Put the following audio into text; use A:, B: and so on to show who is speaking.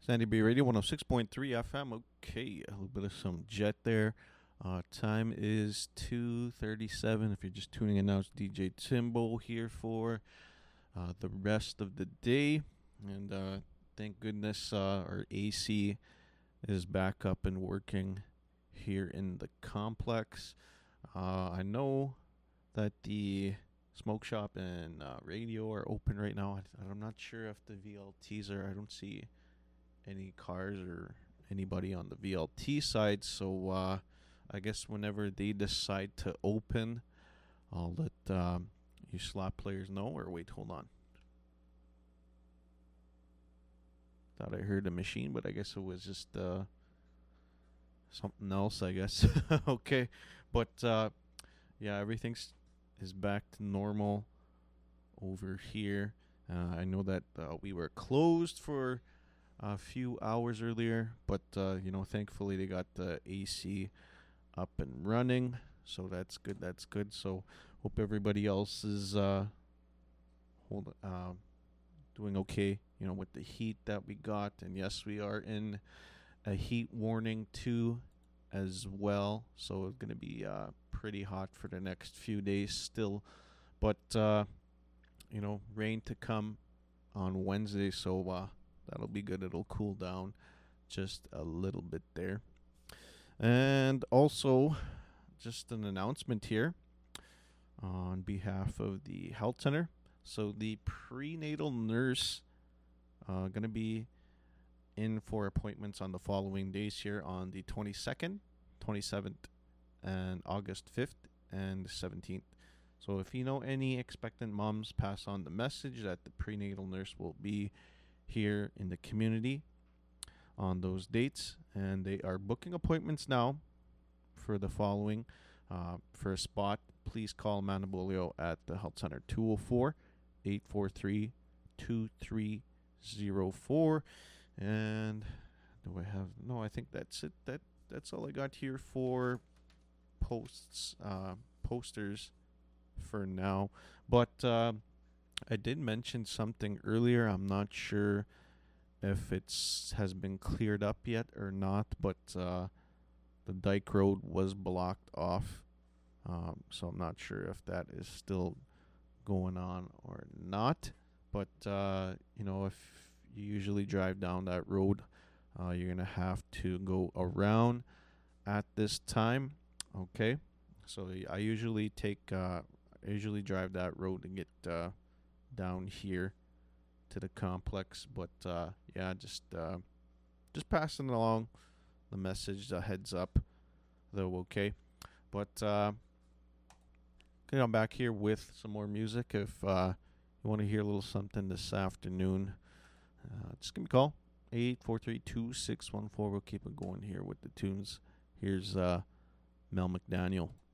A: Sandy B Radio 106.3 FM. Okay, a little bit of some jet there. Time is 2:37. If you're just tuning in now, it's DJ Timbo here for the rest of the day. And thank goodness our AC is back up and working here in the complex. I know that the smoke shop and radio are open right now. I'm not sure if the VLTs are. I don't see any cars or anybody on the VLT side. So I guess whenever they decide to open, I'll let you slot players know. Or wait, hold on. Thought I heard a machine, but I guess it was just something else, I guess. Okay. But yeah, everything's is back to normal over here. I know that we were closed for a few hours earlier, but thankfully they got the AC up and running, so that's good. That's good. So hope everybody else is doing okay. With the heat that we got, and yes, we are in a heat warning too, as well. So it's gonna be pretty hot for the next few days still, but rain to come on Wednesday, so that'll be good. It'll cool down just a little bit there. And also, just an announcement here on behalf of the health center. So the prenatal nurse going to be in for appointments on the following days here on the 22nd, 27th, and August 5th and 17th. So if you know any expectant moms, pass on the message that the prenatal nurse will be here in the community on those dates, and they are booking appointments now for the following. For a spot, please call Manabolio at the health center 204-843-2304. And do I have no, I think that's it. That's all I got here for posters for now. But I did mention something earlier. I'm not sure if it's has been cleared up yet or not, but the Dyke Road was blocked off, so I'm not sure if that is still going on or not. But if you usually drive down that road, you're gonna have to go around at this time. Okay, so I usually drive that road to get down here to the complex, but yeah, just passing along the message, the heads up, though. Okay, but I'm back here with some more music. If you want to hear a little something this afternoon, just give me a call, 843-2614. We'll keep it going here with the tunes. Here's Mel McDaniel.